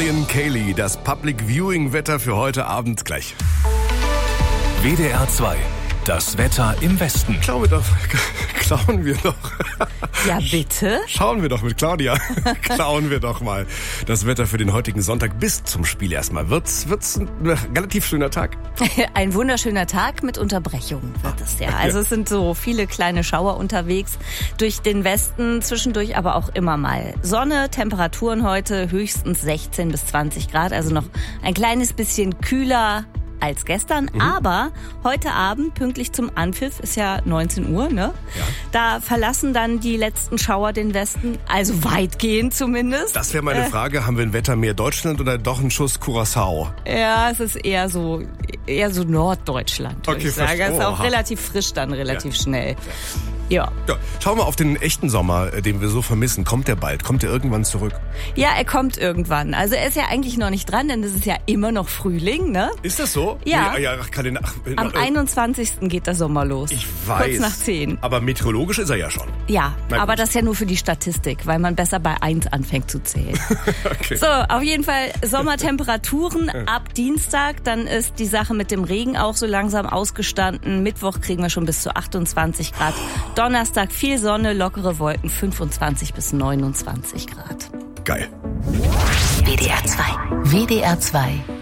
Ian Cayley, das Public Viewing Wetter für heute Abend gleich. WDR 2, das Wetter im Westen. Klauen wir doch. Ja, bitte? Schauen wir doch mit Claudia. Klauen wir doch mal das Wetter für den heutigen Sonntag bis zum Spiel erstmal. Wird's ein relativ schöner Tag? Ein wunderschöner Tag mit Unterbrechungen wird es ja. Also es sind so viele kleine Schauer unterwegs durch den Westen, zwischendurch aber auch immer mal Sonne, Temperaturen heute höchstens 16 bis 20 Grad, also noch ein kleines bisschen kühler als gestern, aber heute Abend, pünktlich zum Anpfiff, ist ja 19 Uhr, ne? Ja. Da verlassen dann die letzten Schauer den Westen, also weitgehend zumindest. Das wäre meine Frage, haben wir ein Wetter mehr Deutschland oder doch einen Schuss Curaçao? Ja, es ist eher so Norddeutschland, würde ich sagen. Es ist auch relativ frisch dann, relativ schnell. Ja. Schauen wir auf den echten Sommer, den wir so vermissen. Kommt der bald? Kommt der irgendwann zurück? Ja, er kommt irgendwann. Also er ist ja eigentlich noch nicht dran, denn es ist ja immer noch Frühling, ne? Ist das so? Ja. Am Am 21. geht der Sommer los. Ich weiß. Kurz nach 10. Aber meteorologisch ist er ja schon. Ja, Na aber gut. das ist ja nur für die Statistik, weil man besser bei 1 anfängt zu zählen. Okay. So, auf jeden Fall Sommertemperaturen ab Dienstag. Dann ist die Sache mit dem Regen auch so langsam ausgestanden. Mittwoch kriegen wir schon bis zu 28 Grad. Donnerstag viel Sonne, lockere Wolken, 25 bis 29 Grad. Geil. WDR 2. WDR 2.